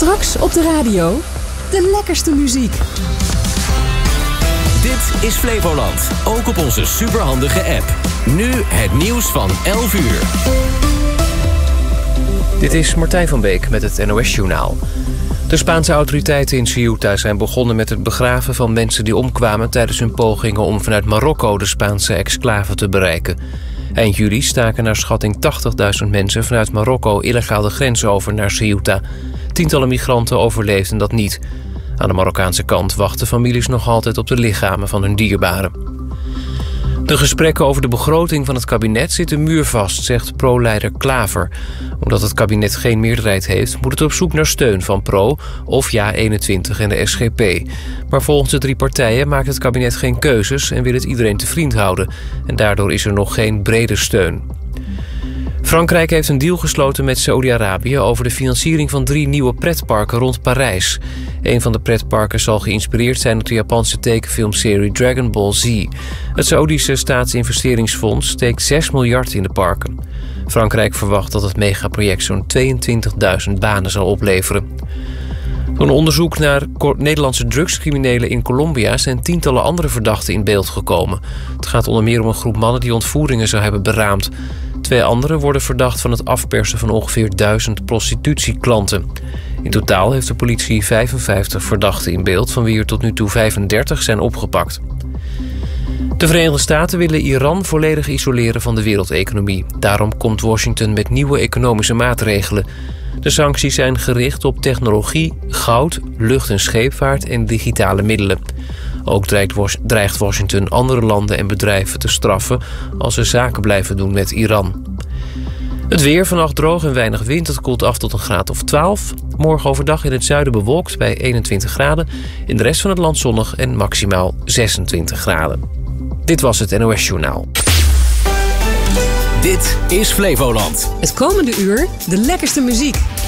Straks op de radio, de lekkerste muziek. Dit is Flevoland, ook op onze superhandige app. Nu het nieuws van 11 uur. Dit is Martijn van Beek met het NOS-journaal. De Spaanse autoriteiten in Ceuta zijn begonnen met het begraven van mensen die omkwamen tijdens hun pogingen om vanuit Marokko de Spaanse exclave te bereiken. Eind juli staken naar schatting 80.000 mensen vanuit Marokko illegaal de grens over naar Ceuta. Tientallen migranten overleefden dat niet. Aan de Marokkaanse kant wachten families nog altijd op de lichamen van hun dierbaren. De gesprekken over de begroting van het kabinet zitten muurvast, zegt pro-leider Klaver. Omdat het kabinet geen meerderheid heeft, moet het op zoek naar steun van Pro of JA21 en de SGP. Maar volgens de drie partijen maakt het kabinet geen keuzes en wil het iedereen te vriend houden. En daardoor is er nog geen brede steun. Frankrijk heeft een deal gesloten met Saoedi-Arabië over de financiering van 3 nieuwe pretparken rond Parijs. Een van de pretparken zal geïnspireerd zijn op de Japanse tekenfilmserie Dragon Ball Z. Het Saoedische staatsinvesteringsfonds steekt 6 miljard in de parken. Frankrijk verwacht dat het megaproject zo'n 22.000 banen zal opleveren. Door een onderzoek naar Nederlandse drugscriminelen in Colombia zijn tientallen andere verdachten in beeld gekomen. Het gaat onder meer om een groep mannen die ontvoeringen zou hebben beraamd. 2 anderen worden verdacht van het afpersen van ongeveer 1000 prostitutieklanten. In totaal heeft de politie 55 verdachten in beeld, van wie er tot nu toe 35 zijn opgepakt. De Verenigde Staten willen Iran volledig isoleren van de wereldeconomie. Daarom komt Washington met nieuwe economische maatregelen. De sancties zijn gericht op technologie, goud, lucht- en scheepvaart en digitale middelen. Ook dreigt Washington andere landen en bedrijven te straffen als ze zaken blijven doen met Iran. Het weer, vannacht droog en weinig wind. Het koelt af tot een graad of 12. Morgen overdag in het zuiden bewolkt bij 21 graden. In de rest van het land zonnig en maximaal 26 graden. Dit was het NOS Journaal. Dit is Flevoland. Het komende uur de lekkerste muziek.